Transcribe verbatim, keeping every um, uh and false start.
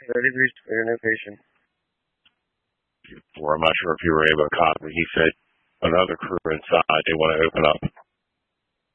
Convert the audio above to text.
Ready to reach for your new patient. Or I'm not sure if you were able to copy. He said another crew inside, they want to open up